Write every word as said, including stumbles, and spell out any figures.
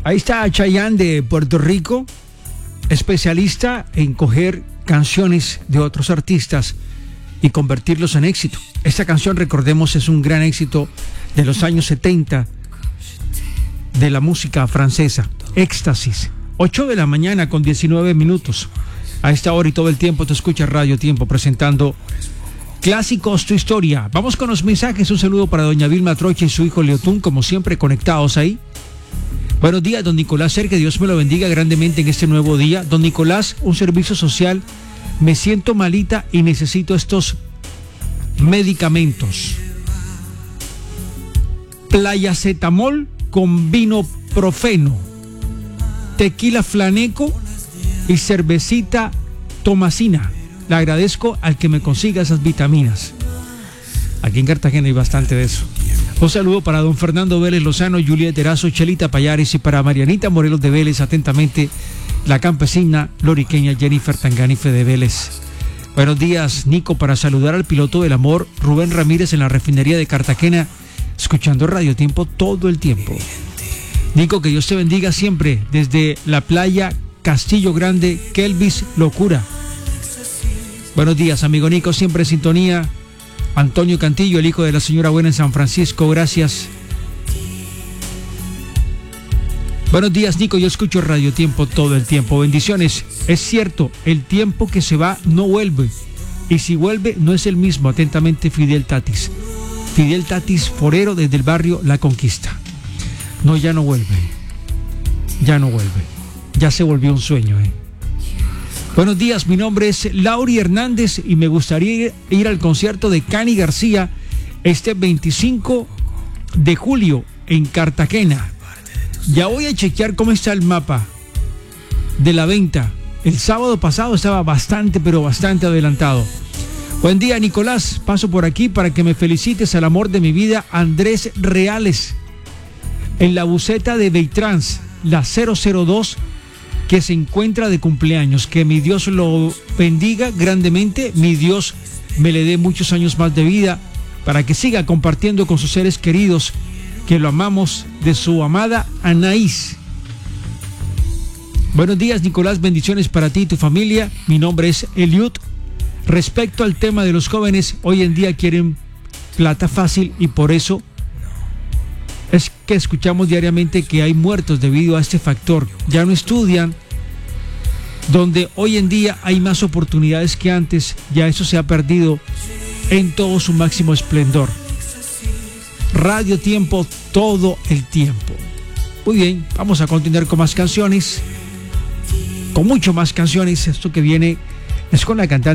Ahí está Chayanne de Puerto Rico, especialista en coger canciones de otros artistas y convertirlos en éxito. Esta canción, recordemos, es un gran éxito de los años setenta de la música francesa, Éxtasis. ocho de la mañana con diecinueve minutos. A esta hora y todo el tiempo te escucha Radio Tiempo presentando Clásicos, tu historia. Vamos con los mensajes. Un saludo para doña Vilma Trocha y su hijo Leotún, como siempre conectados ahí. Buenos días, don Nicolás Ser, que Dios me lo bendiga grandemente en este nuevo día. Don Nicolás, un servicio social. Me siento malita y necesito estos medicamentos. Playacetamol con vinoprofeno, tequila flaneco y cervecita tomacina. Le agradezco al que me consiga esas vitaminas. Aquí en Cartagena hay bastante de eso. Un saludo para don Fernando Vélez Lozano, Julieta Terazo, Chelita Payares y para Marianita Morelos de Vélez, atentamente la campesina loriqueña Jennifer Tanganife de Vélez. Buenos días, Nico, para saludar al piloto del amor Rubén Ramírez en la refinería de Cartagena, escuchando Radio Tiempo todo el tiempo. Nico, que Dios te bendiga siempre desde la playa Castillo Grande, Kelvis Locura. Buenos días, amigo Nico, siempre en sintonía. Antonio Cantillo, el hijo de la señora Buena en San Francisco, gracias. Buenos días, Nico, yo escucho Radio Tiempo todo el tiempo. Bendiciones. Es cierto, el tiempo que se va no vuelve. Y si vuelve, no es el mismo. Atentamente, Fidel Tatis. Fidel Tatis, forero desde el barrio La Conquista. No, ya no vuelve. Ya no vuelve. Ya se volvió un sueño, ¿eh? Buenos días, mi nombre es Lauri Hernández y me gustaría ir, ir al concierto de Cani García este veinticinco de julio en Cartagena. Ya voy a chequear cómo está el mapa de la venta. El sábado pasado estaba bastante, pero bastante adelantado. Buen día, Nicolás. Paso por aquí para que me felicites al amor de mi vida, Andrés Reales, en la buseta de Beitrans, la cero cero dos, que se encuentra de cumpleaños. Que mi Dios lo bendiga grandemente, mi Dios me le dé muchos años más de vida para que siga compartiendo con sus seres queridos, que lo amamos, de su amada Anaís. Buenos días, Nicolás, bendiciones para ti y tu familia. Mi nombre es Eliud. Respecto al tema de los jóvenes, hoy en día quieren plata fácil y por eso es que escuchamos diariamente que hay muertos debido a este factor. Ya no estudian, donde hoy en día hay más oportunidades que antes, ya eso se ha perdido en todo su máximo esplendor. Radio Tiempo todo el tiempo. Muy bien, vamos a continuar con más canciones, con mucho más canciones. Esto que viene es con la cantante